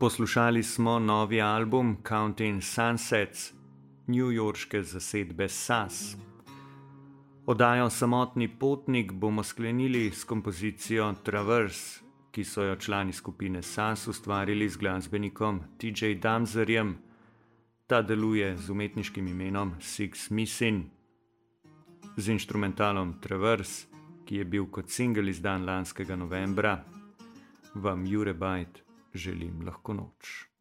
Poslušali smo novi album Counting Sunsets, newyorške zasedbe SAS. Oddajo Samotni potnik bomo sklenili s kompozicijo Traverse, ki so jo člani skupine SAS ustvarili z glasbenikom TJ Damserjem. Ta deluje z umetniškim imenom Six Missing. Z inštrumentalom Traverse, ki je bil kot singel izdan lanskega novembra, vam Jure Bajt želim lahko noč.